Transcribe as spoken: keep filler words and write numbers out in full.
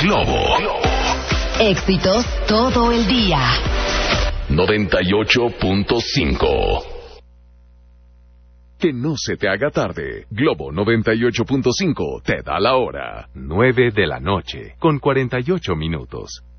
Globo. Éxitos todo el día. noventa y ocho punto cinco. Que no se te haga tarde. Globo noventa y ocho punto cinco te da la hora. nueve de la noche, con cuarenta y ocho minutos.